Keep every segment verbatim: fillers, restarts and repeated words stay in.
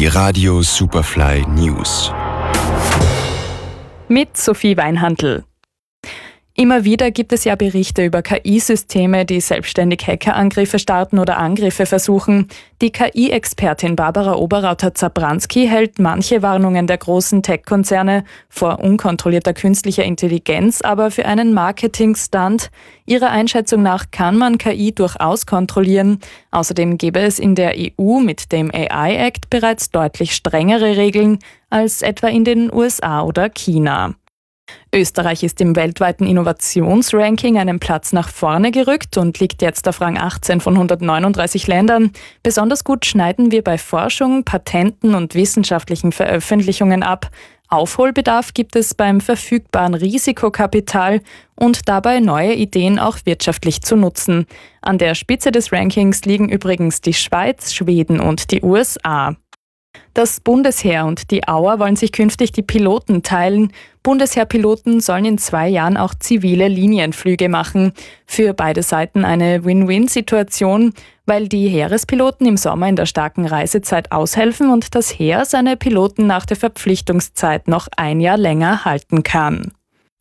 Die Radio Superfly News. Mit Sophie Weinhandl. Immer wieder gibt es ja Berichte über K I-Systeme, die selbstständig Hackerangriffe starten oder Angriffe versuchen. Die K I-Expertin Barbara Oberrauter-Zabranski hält manche Warnungen der großen Tech-Konzerne vor unkontrollierter künstlicher Intelligenz aber für einen Marketing-Stunt. Ihrer Einschätzung nach kann man K I durchaus kontrollieren. Außerdem gäbe es in der E U mit dem A I-Act bereits deutlich strengere Regeln als etwa in den U S A oder China. Österreich ist im weltweiten Innovationsranking einen Platz nach vorne gerückt und liegt jetzt auf Rang achtzehn von hundertneununddreißig Ländern. Besonders gut schneiden wir bei Forschung, Patenten und wissenschaftlichen Veröffentlichungen ab. Aufholbedarf gibt es beim verfügbaren Risikokapital und dabei neue Ideen auch wirtschaftlich zu nutzen. An der Spitze des Rankings liegen übrigens die Schweiz, Schweden und die U S A. Das Bundesheer und die Auer wollen sich künftig die Piloten teilen. Bundesheerpiloten sollen in zwei Jahren auch zivile Linienflüge machen. Für beide Seiten eine Win-Win-Situation, weil die Heerespiloten im Sommer in der starken Reisezeit aushelfen und das Heer seine Piloten nach der Verpflichtungszeit noch ein Jahr länger halten kann.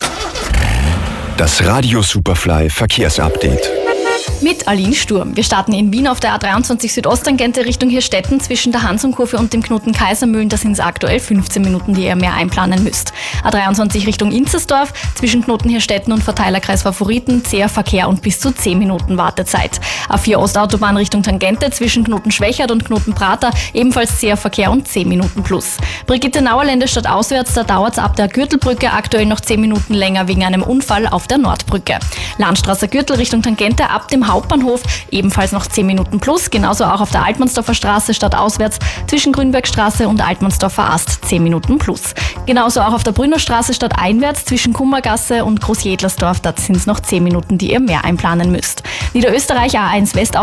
Das Radio Superfly Verkehrsupdate. Mit Aline Sturm. Wir starten in Wien auf der A dreiundzwanzig Südosttangente Richtung Hirstetten zwischen der Hansumkurve und dem Knoten Kaisermühlen. Da sind es aktuell fünfzehn Minuten, die ihr mehr einplanen müsst. A dreiundzwanzig Richtung Inzersdorf zwischen Knoten Hirstetten und Verteilerkreis Favoriten. Zäher Verkehr und bis zu zehn Minuten Wartezeit. A vier Ostautobahn Richtung Tangente zwischen Knoten Schwächert und Knoten Prater. Ebenfalls zäher Verkehr und zehn Minuten plus. Brigitte Nauer Ländestadt auswärts. Da dauert es ab der Gürtelbrücke aktuell noch zehn Minuten länger wegen einem Unfall auf der Nordbrücke. Landstrasser Gürtel Richtung Tangente ab dem Hauptbahnhof, ebenfalls noch zehn Minuten plus, genauso auch auf der Altmannsdorfer Straße stadtauswärts zwischen Grünbergstraße und Altmannsdorfer Ast zehn Minuten plus. Genauso auch auf der Brünnerstraße stadteinwärts zwischen Kummergasse und Großjedlersdorf, da sind es noch zehn Minuten, die ihr mehr einplanen müsst. Niederösterreich A eins West